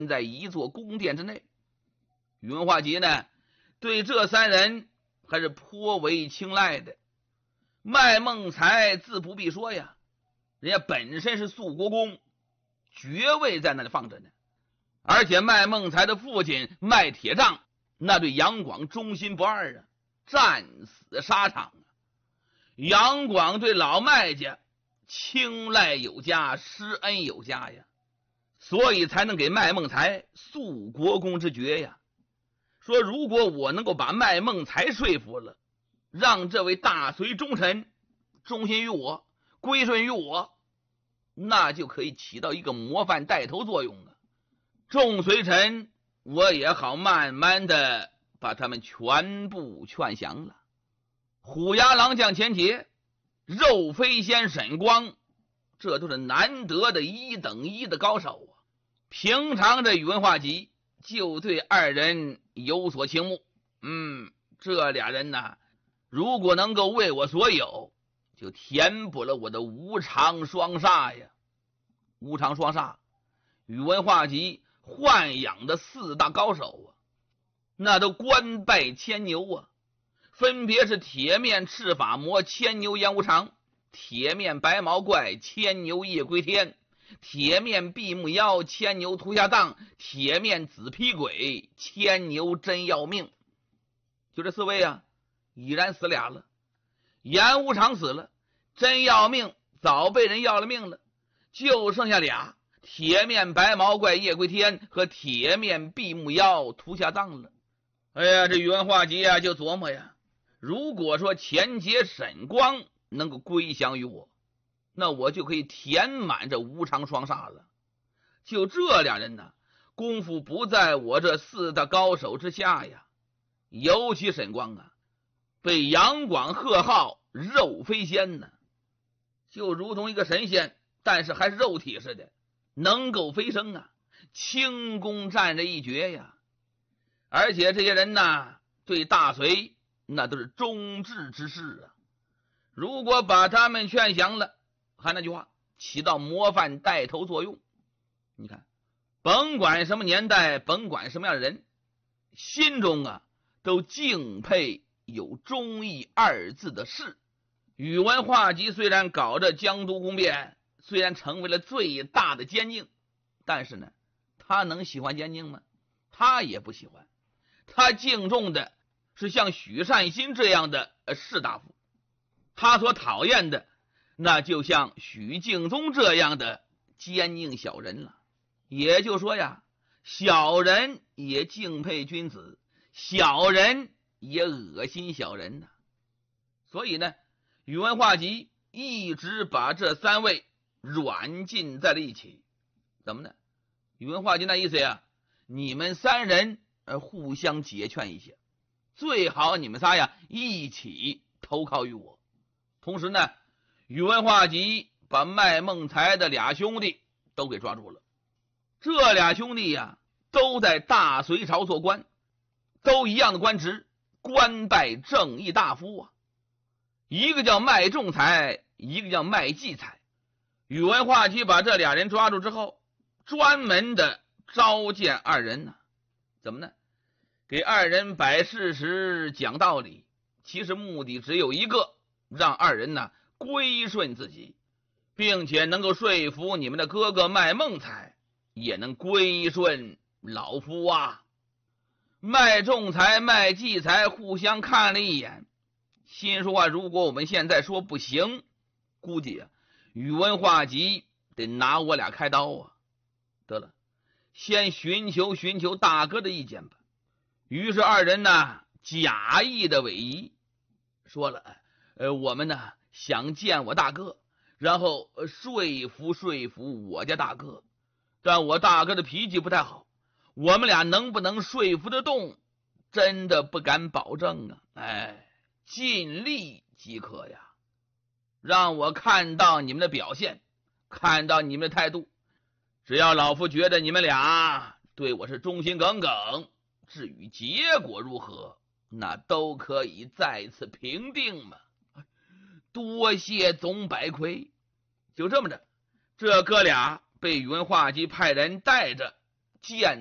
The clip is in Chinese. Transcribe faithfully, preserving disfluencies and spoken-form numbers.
在一座宫殿之内。宇文化及呢，对这三人还是颇为青睐的。麦孟才自不必说呀，人家本身是肃国公，爵位在那里放着呢。而且麦孟才的父亲麦铁杖，那对杨广忠心不二啊，战死沙场啊。杨广对老麦家青睐有加，施恩有加呀，所以才能给麦孟才肃国公之爵呀。说如果我能够把麦孟才说服了，让这位大隋忠臣忠心于我，归顺于我，那就可以起到一个模范带头作用啊。众随臣我也好慢慢的把他们全部劝降了。虎牙郎将钱杰、肉飞仙沈光，这都是难得的一等一的高手啊。平常这宇文化及就对二人有所倾慕。嗯，这俩人呢，如果能够为我所有，就填补了我的无常双煞呀。无常双煞，宇文化及豢养的四大高手啊，那都官拜千牛啊，分别是铁面赤法魔、千牛燕无常、铁面白毛怪、千牛夜归天、铁面闭目妖、千牛屠下葬、铁面紫皮鬼、千牛真要命。就这四位啊，已然死俩了。燕无常死了，真要命早被人要了命了，就剩下俩，铁面白毛怪夜归天和铁面闭目妖屠下葬了。哎呀，这宇文化及啊就琢磨呀，如果说钱杰、沈光能够归降于我，那我就可以填满这无常双煞了。就这两人呢，功夫不在我这四大高手之下呀。尤其沈光啊，被杨广贺号肉飞仙呢，就如同一个神仙，但是还是肉体似的，能够飞升啊，轻功占着一绝呀。而且这些人呢，对大隋那都是忠志之士啊。如果把他们劝降了，还那句话，起到模范带头作用。你看，甭管什么年代，甭管什么样的人，心中啊都敬佩有忠义二字的士。宇文化及虽然搞着江都宫变，虽然成为了最大的奸佞，但是呢，他能喜欢奸佞吗？他也不喜欢。他敬重的是像许善心这样的士大夫，他所讨厌的那就像许敬宗这样的奸佞小人了。也就是说呀，小人也敬佩君子，小人也恶心小人呢。所以呢，宇文化及一直把这三位软禁在了一起。怎么呢？宇文化及那意思呀，你们三人呃互相结劝一下，最好你们仨呀一起投靠于我。同时呢，宇文化及把麦孟才的俩兄弟都给抓住了。这俩兄弟呀，都在大隋朝做官，都一样的官职，官拜正义大夫啊。一个叫麦仲才，一个叫麦季才。宇文化及把这俩人抓住之后，专门的召见二人呢。怎么呢？给二人摆事实讲道理，其实目的只有一个，让二人呢归顺自己，并且能够说服你们的哥哥麦孟才也能归顺老夫啊。麦仲才、麦季才互相看了一眼，心说啊，如果我们现在说不行，估计啊宇文化及得拿我俩开刀啊。得了，先寻求寻求大哥的意见吧。于是二人呢假意的委仪，说了呃，我们呢想见我大哥，然后说服说服我家大哥，但我大哥的脾气不太好，我们俩能不能说服得动，真的不敢保证啊。哎，尽力即可呀，让我看到你们的表现，看到你们的态度，只要老夫觉得你们俩对我是忠心耿耿，至于结果如何，那都可以再次评定嘛。多谢总百魁。就这么着，这哥俩被宇文化及派人带着见